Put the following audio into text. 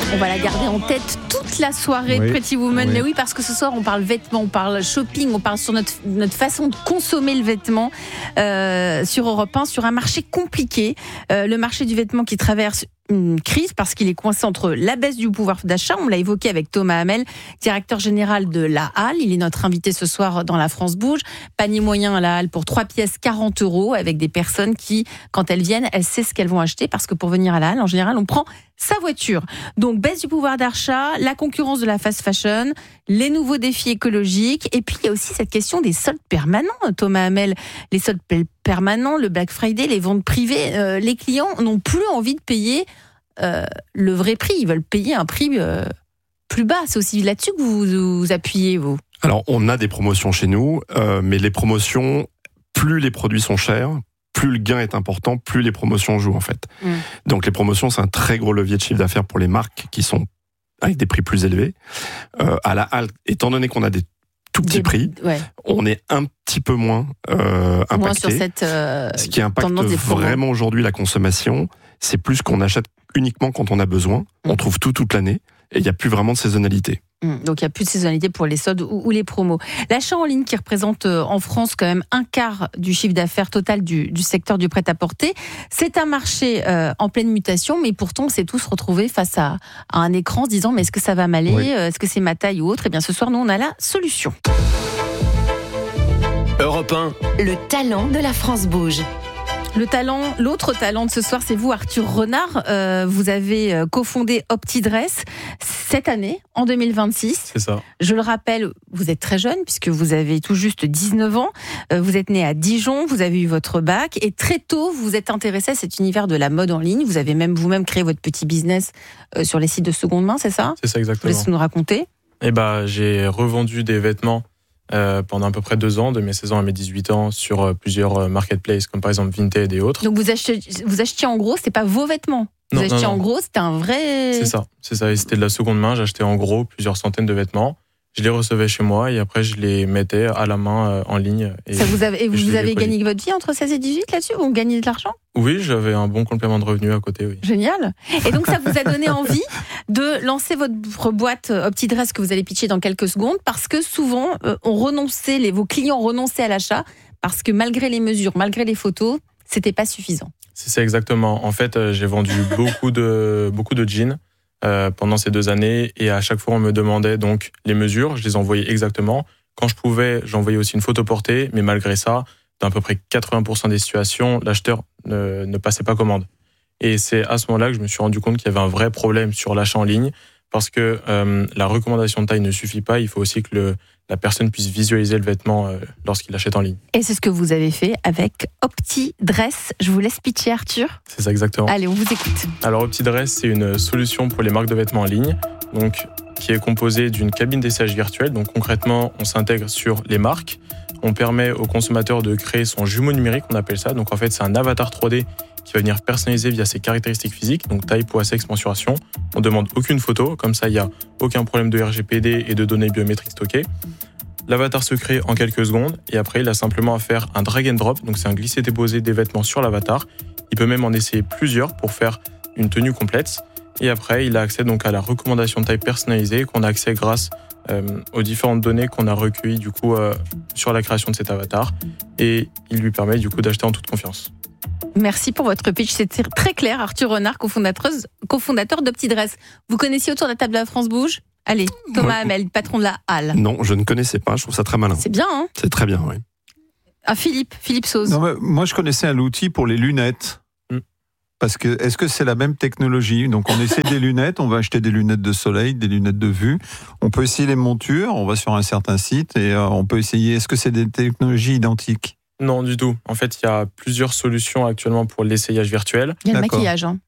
On va la garder en tête toute la soirée de Pretty Woman. Mais oui, parce que ce soir, on parle vêtements, on parle shopping, on parle sur notre façon de consommer le vêtement sur Europe 1, sur un marché compliqué. Le marché du vêtement qui traverse une crise parce qu'il est coincé entre la baisse du pouvoir d'achat, on l'a évoqué avec Thomas Hamel, directeur général de la Halle. Il est notre invité ce soir dans La France Bouge. Panier moyen à la Halle pour 3 pièces, 40 €, avec des personnes qui, quand elles viennent, elles savent ce qu'elles vont acheter, parce que pour venir à la Halle, en général, on prend sa voiture. Donc, baisse du pouvoir d'achat, la concurrence de la fast fashion, les nouveaux défis écologiques, et puis il y a aussi cette question des soldes permanents, Thomas Hamel. Les soldes permanents, le Black Friday, les ventes privées, les clients n'ont plus envie de payer le vrai prix, ils veulent payer un prix plus bas. C'est aussi là-dessus que vous appuyez, vous? Alors, on a des promotions chez nous, mais les promotions, plus les produits sont chers, plus le gain est important, plus les promotions jouent en fait. Donc les promotions, c'est un très gros levier de chiffre d'affaires pour les marques qui sont avec des prix plus élevés. À la Halle, étant donné qu'on a des tout petits prix, on est un petit peu moins impacté. Moins sur cette ce qui impacte vraiment aujourd'hui la consommation, c'est plus qu'on achète uniquement quand on a besoin. On trouve tout toute l'année et il n'y a plus vraiment de saisonnalité. Donc il n'y a plus de saisonnalité pour les soldes ou les promos. L'achat en ligne qui représente en France quand même un quart du chiffre d'affaires total du secteur du prêt-à-porter, c'est un marché en pleine mutation, mais pourtant on s'est tous retrouvés face à un écran se disant mais est-ce que ça va m'aller, est-ce que c'est ma taille ou autre? Et bien ce soir nous on a la solution. Europe 1. Le talent de La France Bouge. L'autre talent de ce soir, c'est vous, Arthur Renard. Vous avez cofondé Optidress cette année, en 2026. C'est ça. Je le rappelle, vous êtes très jeune, puisque vous avez tout juste 19 ans. Vous êtes né à Dijon, vous avez eu votre bac, et très tôt, vous vous êtes intéressé à cet univers de la mode en ligne. Vous avez même vous-même créé votre petit business sur les sites de seconde main, c'est ça? C'est ça, exactement. Vous laissez nous raconter. J'ai revendu des vêtements pendant à peu près 2 ans, de mes 16 ans à mes 18 ans, sur plusieurs marketplaces, comme par exemple Vinted et autres. Donc vous achetiez en gros, c'était pas vos vêtements? Vous achetiez en gros, c'était un vrai... C'est ça, et c'était de la seconde main. J'achetais en gros plusieurs centaines de vêtements. Je les recevais chez moi et après je les mettais à la main en ligne. Vous avez gagné votre vie entre 16 et 18 là-dessus? Vous gagnez de l'argent? Oui, j'avais un bon complément de revenus à côté, oui. Génial. Et donc ça vous a donné envie de lancer votre boîte Optidress que vous allez pitcher dans quelques secondes, parce que souvent vos clients renonçaient à l'achat parce que malgré les mesures, malgré les photos, c'était pas suffisant. C'est ça exactement. En fait, j'ai vendu beaucoup de jeans pendant ces 2 années, et à chaque fois on me demandait donc les mesures, je les envoyais exactement. Quand je pouvais, j'envoyais aussi une photo portée, mais malgré ça, dans à peu près 80% des situations, l'acheteur ne passait pas commande. Et c'est à ce moment-là que je me suis rendu compte qu'il y avait un vrai problème sur l'achat en ligne, parce que la recommandation de taille ne suffit pas, il faut aussi que la personne puisse visualiser le vêtement lorsqu'il l'achète en ligne. Et c'est ce que vous avez fait avec Optidress. Je vous laisse pitcher, Arthur. C'est ça exactement. Allez, on vous écoute. Alors Optidress, c'est une solution pour les marques de vêtements en ligne, donc qui est composée d'une cabine d'essayage virtuelle. Donc concrètement, on s'intègre sur les marques. On permet au consommateur de créer son jumeau numérique, on appelle ça. Donc en fait, c'est un avatar 3D qui va venir personnaliser via ses caractéristiques physiques, donc taille, poids, sexe, mensuration. On ne demande aucune photo, comme ça il n'y a aucun problème de RGPD et de données biométriques stockées. L'avatar se crée en quelques secondes et après il a simplement à faire un drag and drop, donc c'est un glisser-déposer des vêtements sur l'avatar. Il peut même en essayer plusieurs pour faire une tenue complète. Et après il a accès donc à la recommandation de taille personnalisée qu'on a accès grâce aux différentes données qu'on a recueillies du coup sur la création de cet avatar, et il lui permet du coup d'acheter en toute confiance. Merci pour votre pitch, c'était très clair. Arthur Renard, cofondateur d'Optidress. Vous connaissiez autour de la table de La France Bouge? Allez, Thomas Hamel, patron de la Halle. Non, je ne connaissais pas, je trouve ça très malin. C'est bien, hein? C'est très bien, oui. Ah, Philippe Sauze. Non, moi je connaissais un outil pour les lunettes. Parce que, est-ce que c'est la même technologie? Donc, on essaie des lunettes, on va acheter des lunettes de soleil, des lunettes de vue. On peut essayer les montures, on va sur un certain site et on peut essayer. Est-ce que c'est des technologies identiques? Non, du tout. En fait, il y a plusieurs solutions actuellement pour l'essayage virtuel. Il y a le maquillage, hein.